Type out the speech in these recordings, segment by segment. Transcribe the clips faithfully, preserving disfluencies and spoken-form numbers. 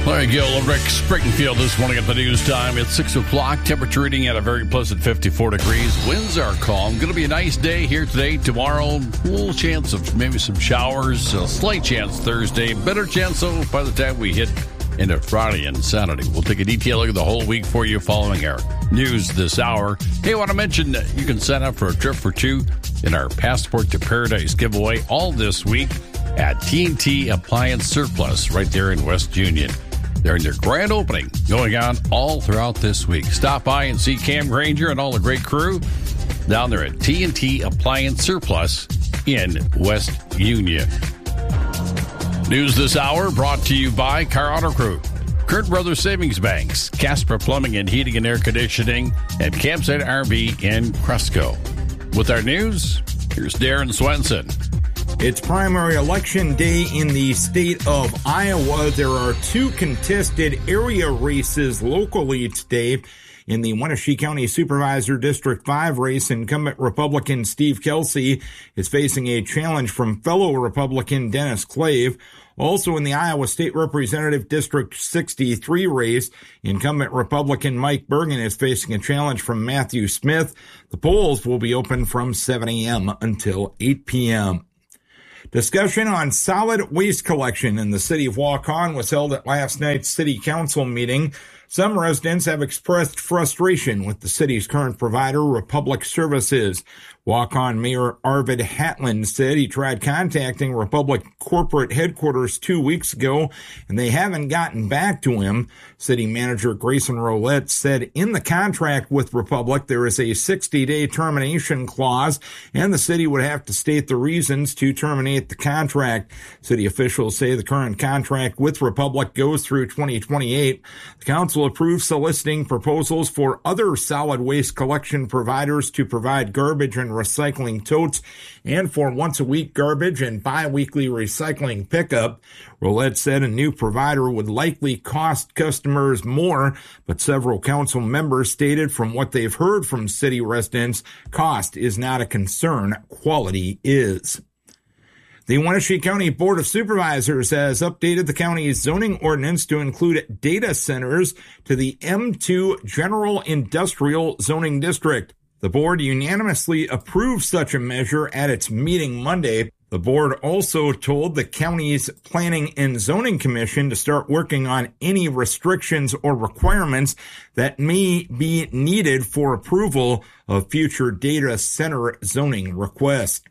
There you go, Rick Springfield this morning at the news time. It's six o'clock. Temperature reading at a very pleasant fifty-four degrees. Winds are calm. Going to be a nice day here today. Tomorrow, a little chance of maybe some showers. A slight chance Thursday. Better chance, though, by the time we hit into Friday and Saturday. We'll take a detailed look at the whole week for you following our news this hour. Hey, I want to mention that you can sign up for a trip for two in our Passport to Paradise giveaway all this week at T and T Appliance Surplus right there in West Union. They're in their grand opening going on all throughout this week. Stop by and see Cam Granger and all the great crew down there at T and T Appliance Surplus in West Union. News this hour brought to you by Car Auto Crew, Kurt Brothers Savings Banks, Casper Plumbing and Heating and Air Conditioning, and Campsite R V in Cresco. With our news, here's Darren Swenson. It's primary election day in the state of Iowa. There are two contested area races locally today. In the Wenatchee County Supervisor District five race, incumbent Republican Steve Kelsey is facing a challenge from fellow Republican Dennis Clave. Also in the Iowa State Representative District sixty-three race, incumbent Republican Mike Bergen is facing a challenge from Matthew Smith. The polls will be open from seven a.m. until eight p.m. Discussion on solid waste collection in the city of Waukon was held at last night's city council meeting. Some residents have expressed frustration with the city's current provider, Republic Services. Waukon Mayor Arvid Hatland said he tried contacting Republic corporate headquarters two weeks ago, and they haven't gotten back to him. City Manager Grayson Rolette said in the contract with Republic there is a sixty-day termination clause, and the city would have to state the reasons to terminate the contract. City officials say the current contract with Republic goes through twenty twenty-eight. The council approved soliciting proposals for other solid waste collection providers to provide garbage and recycling totes and for once-a-week garbage and bi-weekly recycling pickup. Rolette said a new provider would likely cost customers more, but several council members stated from what they've heard from city residents, cost is not a concern, quality is. The Wenatchee County Board of Supervisors has updated the county's zoning ordinance to include data centers to the M two General Industrial Zoning District. The board unanimously approved such a measure at its meeting Monday. The board also told the county's Planning and Zoning Commission to start working on any restrictions or requirements that may be needed for approval of future data center zoning requests.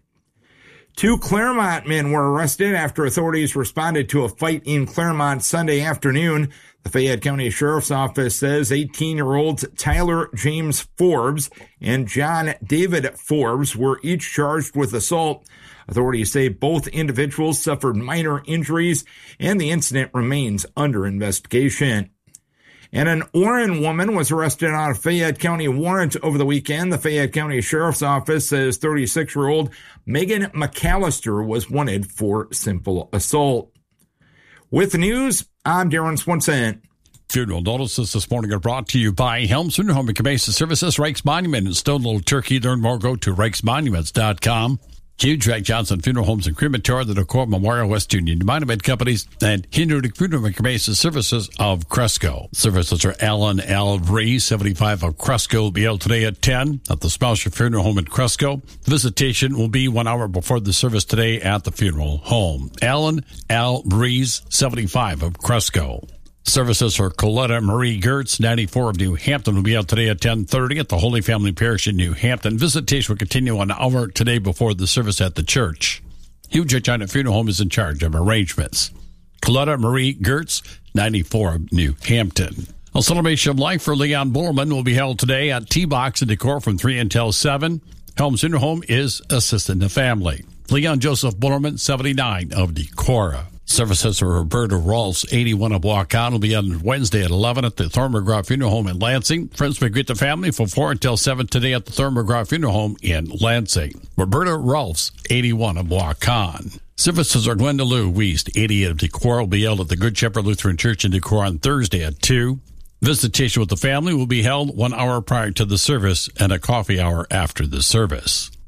Two Claremont men were arrested after authorities responded to a fight in Claremont Sunday afternoon. The Fayette County Sheriff's Office says eighteen-year-olds Tyler James Forbes and John David Forbes were each charged with assault. Authorities say both individuals suffered minor injuries, and the incident remains under investigation. And an Warren woman was arrested on a Fayette County warrant over the weekend. The Fayette County Sheriff's Office says thirty-six-year-old Megan McAllister was wanted for simple assault. With the news, I'm Darren Swenson. Funeral notices this morning are brought to you by Helms Funeral Home and Cabeza Services, Reichs Monument in Stone Little Turkey. Learn more, go to reichs monuments dot com. Hugh Jack Johnson Funeral Homes and Crematory, the Decor Memorial West Union Monument Companies, and Hindu Funeral and Cabeza Services of Cresco. Services are Alan L. Bree, seventy-five of Cresco, will be held today at ten at the Spousher Funeral Home in Cresco. Visitation will be one hour before the service today at the funeral home. Alan L. Breeze, seventy-five of Cresco. Services for Coletta Marie Gertz, ninety-four of New Hampton, will be out today at ten thirty at the Holy Family Parish in New Hampton. Visitation will continue an hour today before the service at the church. Hugh China Funeral Home is in charge of arrangements. Coletta Marie Gertz, ninety-four of New Hampton. A celebration of life for Leon Borman will be held today at T-Box and Decor from three until seven. Helms Funeral Home is assisting the family. Leon Joseph Borman, seventy-nine of Decorah. Services for Roberta Rolfs, eighty-one of Waukon, will be on Wednesday at eleven at the Thorne McGraw Funeral Home in Lansing. Friends may greet the family from four until seven today at the Thorne McGraw Funeral Home in Lansing. Roberta Rolfs, eighty-one of Waukon. Services are Glenda Lou Wiest, eighty-eight of Decorah, will be held at the Good Shepherd Lutheran Church in Decorah on Thursday at two. Visitation with the family will be held one hour prior to the service and a coffee hour after the service.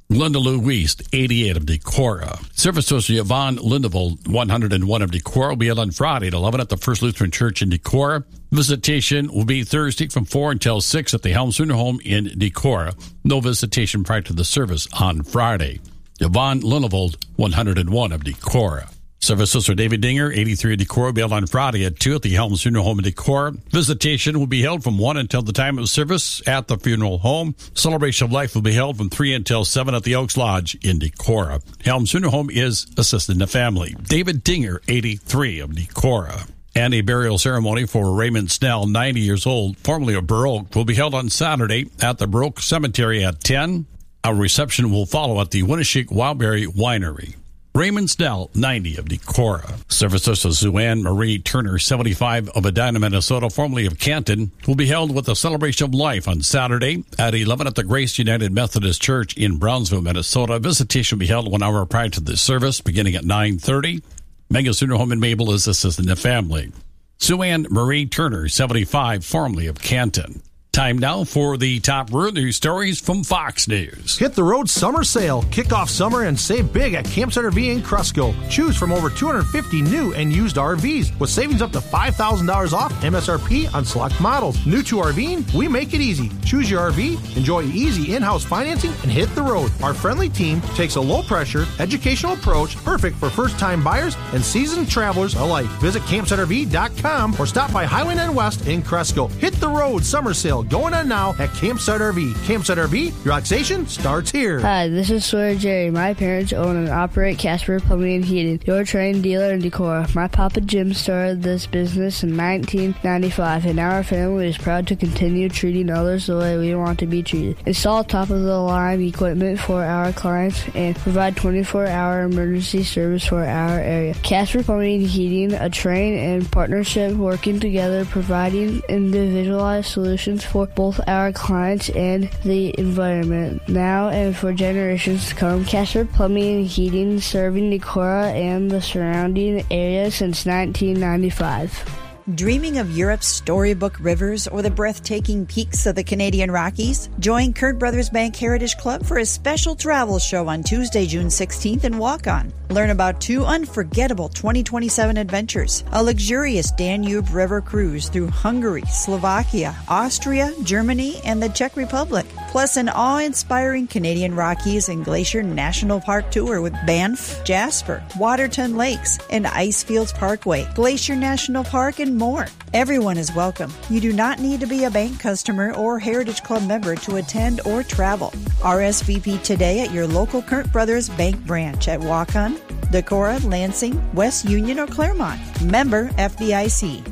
Linda Louise, eighty-eight of Decorah. Service to Yvonne Lindeville, one hundred one of Decorah, will be held on Friday at eleven at the First Lutheran Church in Decorah. Visitation will be Thursday from four until six at the Helms Funeral Home in Decorah. No visitation prior to the service on Friday. Yvonne Lindeville, one hundred one of Decorah. Services for David Dinger, eighty-three of Decorah, will be held on Friday at two at the Helms Funeral Home in Decorah. Visitation will be held from one until the time of service at the funeral home. Celebration of Life will be held from three until seven at the Oaks Lodge in Decorah. Helms Funeral Home is assisting the family. David Dinger, eighty-three of Decorah. And a burial ceremony for Raymond Snell, ninety years old, formerly of Burr Oak, will be held on Saturday at the Burr Oak Cemetery at ten. A reception will follow at the Winneshiek Wildberry Winery. Raymond Snell, ninety of Decorah. Services of Sue-Ann Marie Turner, seventy-five of Edina, Minnesota, formerly of Canton, will be held with a celebration of life on Saturday at eleven at the Grace United Methodist Church in Brownsville, Minnesota. Visitation will be held one hour prior to the service, beginning at nine thirty. Mega Funeral Home in Mabel is assisting the family. Sue-Ann Marie Turner, seventy-five, formerly of Canton. Time now for the top road news stories from Fox News. Hit the road summer sale. Kick off summer and save big at Campsite R V in Cresco. Choose from over two hundred fifty new and used R Vs with savings up to five thousand dollars off M S R P on select models. New to RVing, we make it easy. Choose your R V, enjoy easy in-house financing, and hit the road. Our friendly team takes a low-pressure, educational approach perfect for first-time buyers and seasoned travelers alike. Visit campsite R V dot com or stop by Highway West in Cresco. Hit the road summer sale going on now at Campsite R V. Campsite R V, relaxation starts here. Hi, this is Sawyer Jerry. My parents own and operate Casper Plumbing and Heating, your trained dealer in Decorah. My Papa Jim started this business in nineteen ninety-five, and our family is proud to continue treating others the way we want to be treated. Install top-of-the-line equipment for our clients and provide twenty-four hour emergency service for our area. Casper Plumbing and Heating, a train and partnership working together, providing individualized solutions for both our clients and the environment now and for generations to come. Casper Plumbing and Heating, serving Decorah and the surrounding area since nineteen ninety-five. Dreaming of Europe's storybook rivers or the breathtaking peaks of the Canadian Rockies? Join Kurt Brothers Bank Heritage Club for a special travel show on Tuesday, June sixteenth in Waukon. Learn about two unforgettable twenty twenty-seven adventures, a luxurious Danube River cruise through Hungary, Slovakia, Austria, Germany, and the Czech Republic, plus an awe-inspiring Canadian Rockies and Glacier National Park tour with Banff, Jasper, Waterton Lakes, and Icefields Parkway, Glacier National Park, and more. Everyone is welcome. You do not need to be a bank customer or Heritage Club member to attend or travel. R S V P today at your local Kurt Brothers Bank branch at Waukon, Decorah, Lansing, West Union, or Claremont. Member F D I C.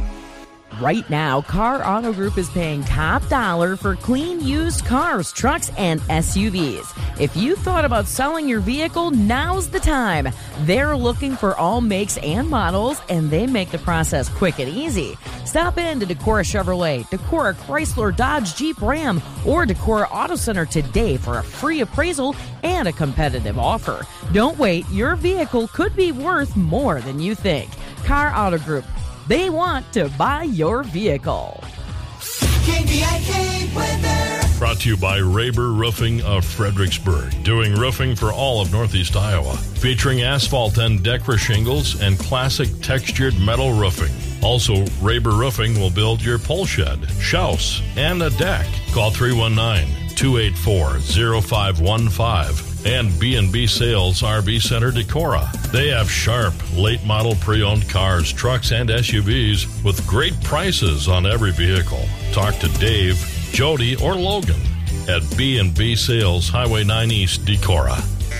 Right now, Car Auto Group is paying top dollar for clean used cars, trucks, and S U Vs. If you thought about selling your vehicle, now's the time. They're looking for all makes and models, and they make the process quick and easy. Stop in to Decorah Chevrolet, Decorah Chrysler Dodge Jeep Ram, or Decorah Auto Center today for a free appraisal and a competitive offer. Don't wait. Your vehicle could be worth more than you think. Car Auto Group. They want to buy your vehicle. K B I K weather. Brought to you by Raber Roofing of Fredericksburg, doing roofing for all of Northeast Iowa, featuring asphalt and Decra shingles and classic textured metal roofing. Also, Raber Roofing will build your pole shed, house, and a deck. Call three one nine, two eight four, zero five one five. And B and B Sales R V Center Decorah. They have sharp, late-model pre-owned cars, trucks, and S U Vs with great prices on every vehicle. Talk to Dave, Jody, or Logan at B and B Sales, Highway nine East, Decorah.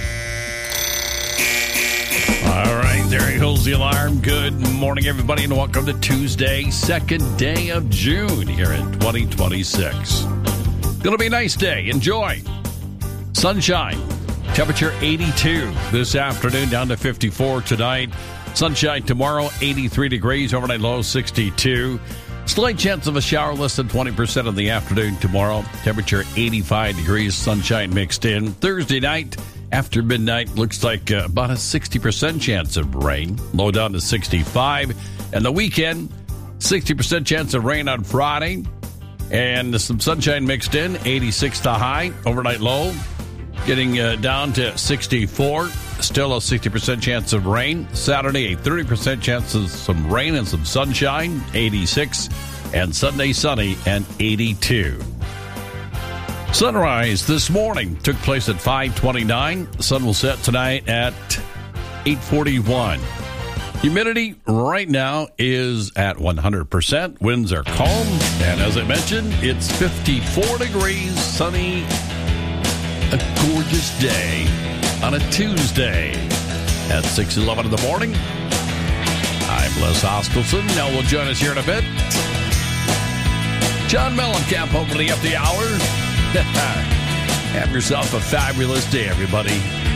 All right, there goes the alarm. Good morning, everybody, and welcome to Tuesday, second day of June here in twenty twenty-six. Going to be a nice day. Enjoy. Sunshine. Temperature eighty-two this afternoon, down to fifty-four tonight. Sunshine tomorrow, eighty-three degrees, overnight low sixty-two. Slight chance of a shower, less than twenty percent in the afternoon tomorrow. Temperature eighty-five degrees, sunshine mixed in. Thursday night, after midnight, looks like uh, about a sixty percent chance of rain. Low down to sixty-five. And the weekend, sixty percent chance of rain on Friday. And some sunshine mixed in, eighty-six the high, overnight low getting uh, down to sixty-four. Still a sixty percent chance of rain. Saturday, a thirty percent chance of some rain and some sunshine, eighty-six. And Sunday, sunny and eighty-two. Sunrise this morning took place at five twenty-nine. The sun will set tonight at eight forty-one. Humidity right now is at one hundred percent. Winds are calm. And as I mentioned, it's fifty-four degrees, sunny, a gorgeous day on a Tuesday at six eleven in the morning. I'm Les Hoskelson. Now will join us here in a bit. John Mellencamp opening up the hour. Have yourself a fabulous day, everybody.